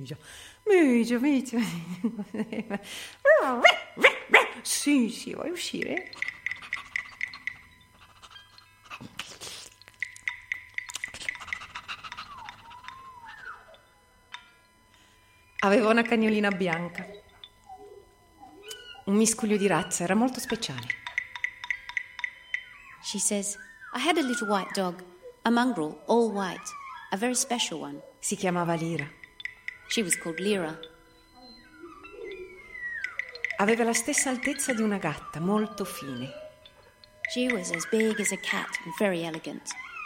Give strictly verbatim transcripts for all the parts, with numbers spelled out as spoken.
Meglio, meglio, meglio. Sì, sì, vuoi uscire? Aveva una cagnolina bianca, un miscuglio di razza, era molto speciale. She says, I had a little white dog, a mongrel, all white, a very special one. Si chiamava Lira. She was called Lyra. Aveva la stessa altezza di una gatta, molto fine. She was as big as a cat and very elegant.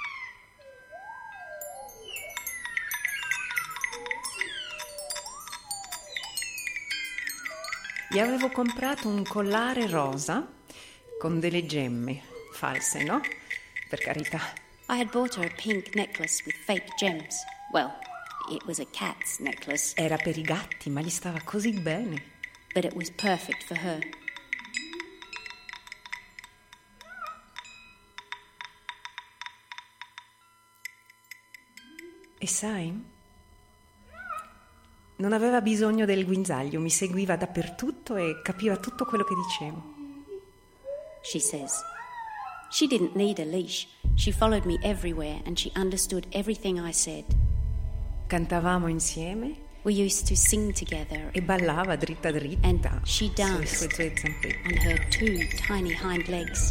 Gli avevo comprato un collare rosa con delle gemme false, no? Per carità. I had bought her a pink necklace with fake gems. Well, it was a cat's necklace. Era per i gatti, ma gli stava così bene. But it was perfect for her. E sai? Non aveva bisogno del guinzaglio, mi seguiva dappertutto e capiva tutto quello che dicevo. She says, she didn't need a leash. She followed me everywhere and she understood everything I said. Cantavamo insieme. We used to sing together. E ballava dritta dritta. And she danced sulle sue zampe. on her two tiny hind legs.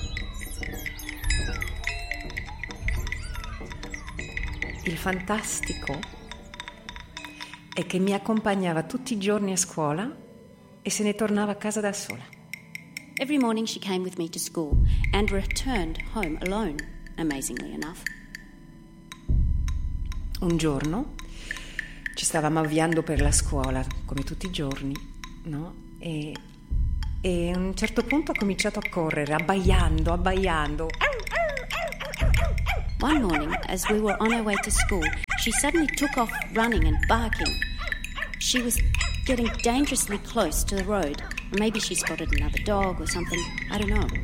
Il fantastico è che mi accompagnava tutti i giorni a scuola e se ne tornava a casa da sola. Every morning she came with me to school and returned home alone, amazingly enough. Un giorno ci stavamo avviando per la scuola, come tutti i giorni, no? E, e a un certo punto ha cominciato a correre, abbaiando, abbaiando. One morning, as we were on our way to school, she suddenly took off running and barking. She was getting dangerously close to the road. Maybe she spotted another dog or something. I don't know.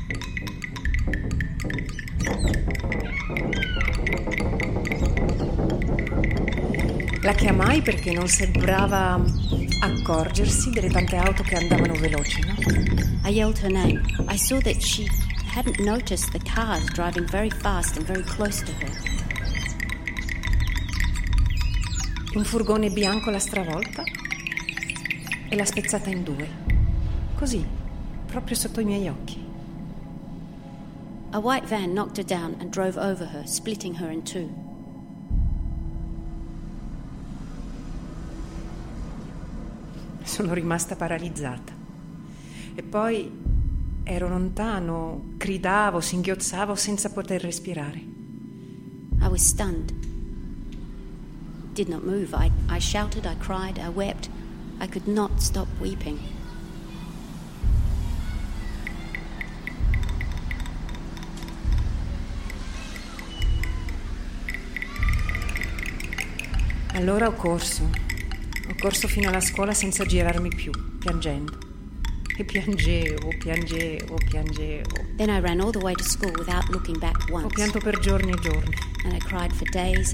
La chiamai perché non sembrava accorgersi delle tante auto che andavano veloci, no? I yelled her name. I saw that she hadn't noticed the cars driving very fast and very close to her. Un furgone bianco l'ha stravolta e l'ha spezzata in due. Così, proprio sotto i miei occhi. A white van knocked her down and drove over her, splitting her in two. Sono rimasta paralizzata. E poi ero lontano, gridavo, singhiozzavo senza poter respirare. I was stunned. Did not move. I, I shouted, I cried, I wept. I could not stop weeping. Allora ho corso. Ho corso fino alla scuola senza girarmi più, piangendo. E piangevo, piangevo, piangevo. Then I ran all the way to school without looking back once. Ho pianto per giorni e giorni. And I cried for days